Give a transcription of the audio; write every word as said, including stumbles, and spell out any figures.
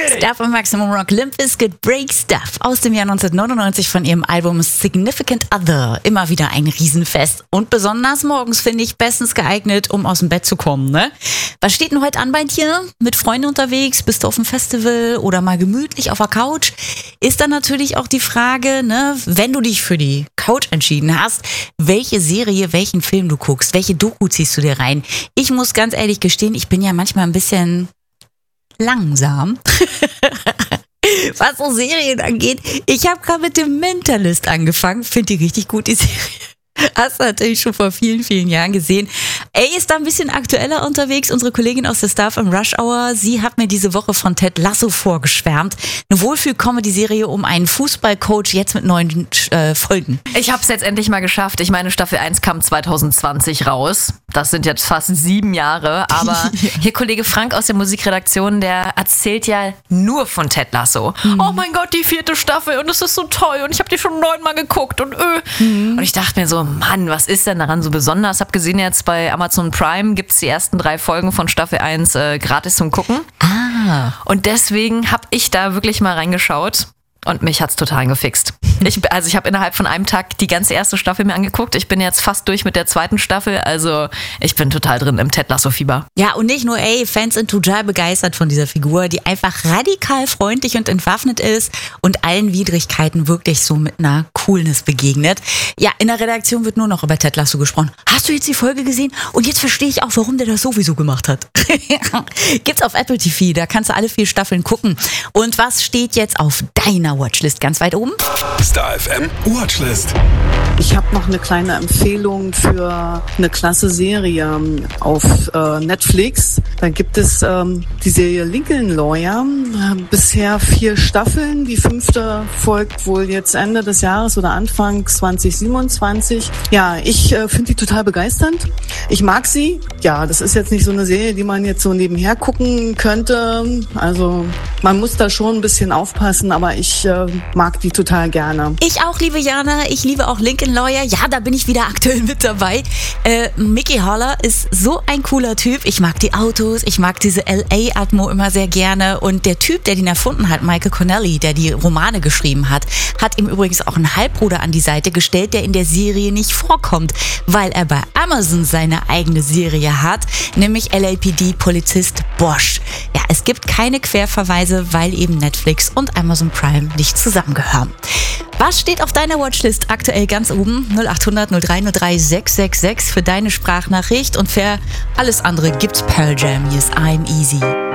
Stuff und Maximum Rock, Limp Bizkit, Break Stuff aus dem Jahr neunzehnhundertneunundneunzig von ihrem Album Significant Other. Immer wieder ein Riesenfest und besonders morgens finde ich bestens geeignet, um aus dem Bett zu kommen. Ne? Was steht denn heute an bei dir? Mit Freunden unterwegs? Bist du auf dem Festival oder mal gemütlich auf der Couch? Ist dann natürlich auch die Frage, ne, wenn du dich für die Couch entschieden hast, welche Serie, welchen Film du guckst, welche Doku ziehst du dir rein? Ich muss ganz ehrlich gestehen, ich bin ja manchmal ein bisschen langsam. Was so Serien angeht. Ich habe gerade mit dem Mentalist angefangen. Finde die richtig gut, die Serie. Hast du natürlich schon vor vielen, vielen Jahren gesehen. Ey, ist da ein bisschen aktueller unterwegs. Unsere Kollegin aus der Stuff im Rush Hour, sie hat mir diese Woche von Ted Lasso vorgeschwärmt. Eine Wohlfühl-Comedy-Serie um einen Fußballcoach, jetzt mit neuen äh, Folgen. Ich habe es jetzt endlich mal geschafft. Ich meine, Staffel eins kam zwanzig zwanzig raus. Das sind jetzt fast sieben Jahre. Aber hier Kollege Frank aus der Musikredaktion, der erzählt ja nur von Ted Lasso. Mhm. Oh mein Gott, die vierte Staffel und es ist so toll und ich habe die schon neunmal geguckt und öh. Mhm. Und ich dachte mir so, Mann, was ist denn daran so besonders? Hab gesehen, jetzt bei Amazon Prime gibt es die ersten drei Folgen von Staffel eins äh, gratis zum Gucken. Ah. Und deswegen habe ich da wirklich mal reingeschaut und mich hat's total gefixt. Ich, also ich habe innerhalb von einem Tag die ganze erste Staffel mir angeguckt. Ich bin jetzt fast durch mit der zweiten Staffel. Also ich bin total drin im Ted Lasso-Fieber. Ja, und nicht nur, ey, Fans sind total begeistert von dieser Figur, die einfach radikal freundlich und entwaffnet ist und allen Widrigkeiten wirklich so mit einer Coolness begegnet. Ja, in der Redaktion wird nur noch über Ted Lasso gesprochen. Hast du jetzt die Folge gesehen? Und jetzt verstehe ich auch, warum der das sowieso gemacht hat. Gibt's auf Apple T V, da kannst du alle vier Staffeln gucken. Und was steht jetzt auf deiner Watchlist ganz weit oben? Star F M Watchlist. Ich habe noch eine kleine Empfehlung für eine klasse Serie auf äh, Netflix. Da gibt es ähm, die Serie Lincoln Lawyer. Äh, bisher vier Staffeln. Die fünfte folgt wohl jetzt Ende des Jahres oder Anfang zwanzig siebenundzwanzig. Ja, ich äh, finde die total begeisternd. Ich mag sie. Ja, das ist jetzt nicht so eine Serie, die man jetzt so nebenher gucken könnte. Also man muss da schon ein bisschen aufpassen, aber ich äh, mag die total gerne. Ich auch, liebe Jana. Ich liebe auch Lincoln Lawyer. Ja, da bin ich wieder aktuell mit dabei. Äh, Mickey Haller ist so ein cooler Typ. Ich mag die Autos, ich mag diese L A-Atmo immer sehr gerne. Und der Typ, der den erfunden hat, Michael Connelly, der die Romane geschrieben hat, hat ihm übrigens auch einen Halbbruder an die Seite gestellt, der in der Serie nicht vorkommt, weil er bei Amazon seine eigene Serie hat, nämlich L A P D-Polizist Bosch. Ja, es gibt keine Querverweise, weil eben Netflix und Amazon Prime nicht zusammengehören. Was steht auf deiner Watchlist aktuell ganz oben? null acht hundert null drei null drei sechs sechs sechs für deine Sprachnachricht und für alles andere gibt's Pearl Jam. Hier ist I'm Easy.